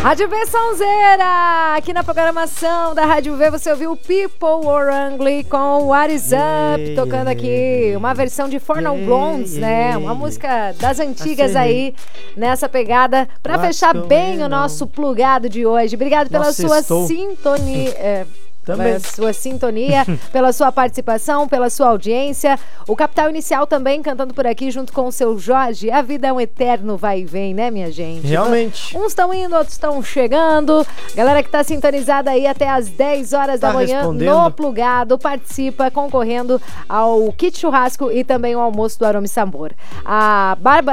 Rádio V Sonzeira, aqui na programação da Rádio V você ouviu People Wrangly com What Is Up, tocando aqui uma versão de Four Non Blondes, né? Uma música das antigas aí, nessa pegada, pra fechar bem o nosso plugado de hoje. Obrigado pela sua sintonia. Pela sua sintonia, pela sua participação, pela sua audiência. O Capital Inicial também cantando por aqui junto com o seu Jorge. A vida é um eterno vai e vem, né, minha gente? Realmente. Uns estão indo, outros estão chegando. Galera que tá sintonizada aí até às 10 horas da manhã no Plugado, participa concorrendo ao kit churrasco e também o almoço do Aroma e Sabor. A Bárbara